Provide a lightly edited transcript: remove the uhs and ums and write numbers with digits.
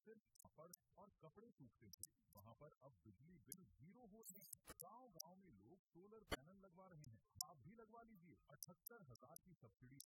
सिर्फ पापड़ और कपड़े सूखते थे, वहाँ पर अब बिजली बिल 0 हो रहे हैं। गाँव-गाँव में लोग सोलर पैनल लगवा रहे हैं। आप भी लगवा लीजिए। 78,000 की सब्सिडी